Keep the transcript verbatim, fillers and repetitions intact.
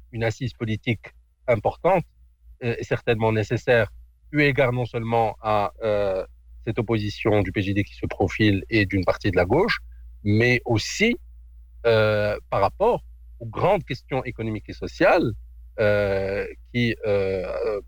une assise politique importante euh, est certainement nécessaire, eu égard non seulement à euh, cette opposition du P J D qui se profile et d'une partie de la gauche, mais aussi euh, par rapport aux grandes questions économiques et sociales euh, qui euh,